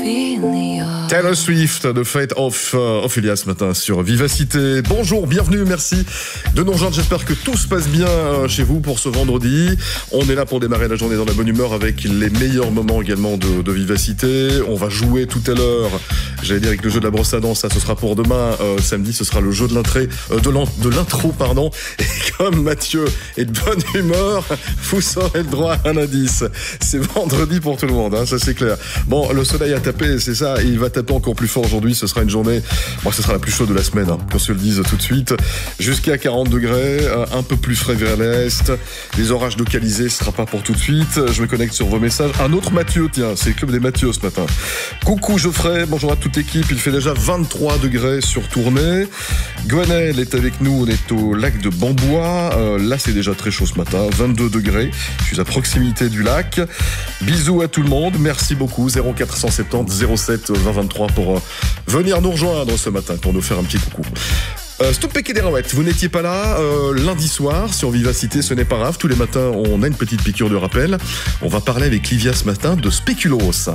Ophelia. Taylor Swift, The Fate of Ophelia ce matin sur Vivacité. Bonjour, bienvenue, merci de nous rejoindre. J'espère que tout se passe bien chez vous pour ce vendredi. On est là pour démarrer la journée dans la bonne humeur avec les meilleurs moments également de Vivacité. On va jouer tout à l'heure, j'allais dire avec le jeu de la brosse à dents, ça ce sera pour demain. Samedi, ce sera le jeu de l'intro, pardon. Et comme Mathieu est de bonne humeur, vous aurez le droit à un indice. C'est vendredi pour tout le monde, hein, ça c'est clair. Bon, le soleil a tapé, c'est ça, et il va taper encore plus fort aujourd'hui. Ce sera une journée, ce sera la plus chaude de la semaine, hein, qu'on se le dise tout de suite. Jusqu'à 40 degrés, un peu plus frais vers l'est. Les orages localisés, ce sera pas pour tout de suite. Je me connecte sur vos messages. Un autre Mathieu, tiens, c'est le club des Mathieu ce matin. Coucou Geoffrey, bonjour à toute l'équipe. Il fait déjà 23 degrés sur Tournai. Gwenelle est avec nous, on est au lac de Bambois. Là, c'est déjà très chaud ce matin, 22 degrés. Je suis à proximité du lac. Bisous à tout le monde, merci beaucoup. 0470 07 20 23 pour venir nous rejoindre ce matin, pour nous faire un petit coucou. Stop Péqué des Raouettes, vous n'étiez pas là lundi soir sur Vivacité, ce n'est pas grave. Tous les matins, on a une petite piqûre de rappel. On va parler avec Livia ce matin de Spéculoos.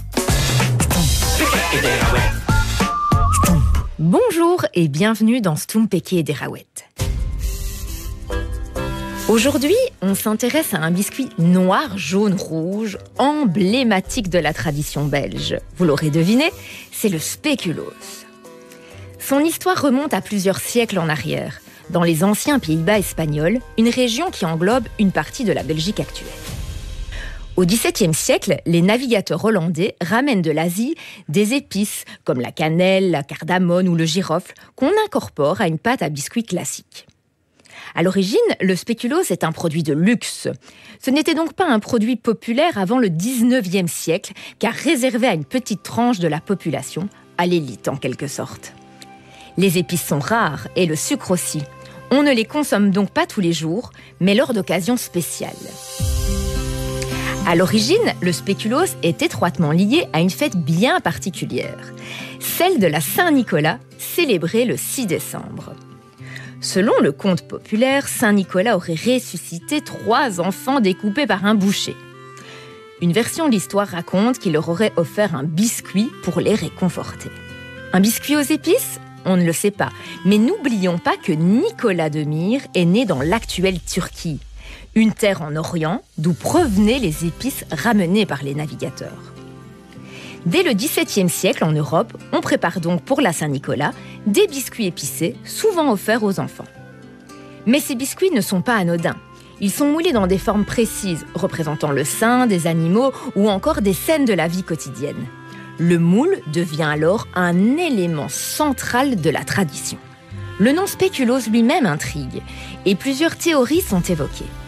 Bonjour et bienvenue dans Stoum Péqué des Raouettes. Aujourd'hui, on s'intéresse à un biscuit noir, jaune, rouge, emblématique de la tradition belge. Vous l'aurez deviné, c'est le spéculoos. Son histoire remonte à plusieurs siècles en arrière, dans les anciens Pays-Bas espagnols, une région qui englobe une partie de la Belgique actuelle. Au XVIIe siècle, les navigateurs hollandais ramènent de l'Asie des épices comme la cannelle, la cardamone ou le girofle qu'on incorpore à une pâte à biscuits classique. À l'origine, le spéculoos est un produit de luxe. Ce n'était donc pas un produit populaire avant le XIXe siècle, car réservé à une petite tranche de la population, à l'élite en quelque sorte. Les épices sont rares et le sucre aussi. On ne les consomme donc pas tous les jours, mais lors d'occasions spéciales. À l'origine, le spéculoos est étroitement lié à une fête bien particulière, celle de la Saint-Nicolas, célébrée le 6 décembre. Selon le conte populaire, Saint-Nicolas aurait ressuscité 3 enfants découpés par un boucher. Une version de l'histoire raconte qu'il leur aurait offert un biscuit pour les réconforter. Un biscuit aux épices ? On ne le sait pas, mais n'oublions pas que Nicolas de Myre est né dans l'actuelle Turquie, une terre en Orient d'où provenaient les épices ramenées par les navigateurs. Dès le XVIIe siècle, en Europe, on prépare donc pour la Saint-Nicolas des biscuits épicés, souvent offerts aux enfants. Mais ces biscuits ne sont pas anodins. Ils sont moulés dans des formes précises, représentant le saint, des animaux ou encore des scènes de la vie quotidienne. Le moule devient alors un élément central de la tradition. Le nom spéculoos lui-même intrigue, et plusieurs théories sont évoquées.